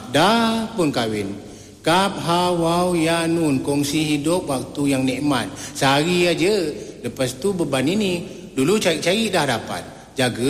dah pun kahwin. Kap hawau ya nun, kongsi hidup waktu yang nikmat. Sehari aja. Lepas tu beban ini. Dulu cari-cari dah dapat. Jaga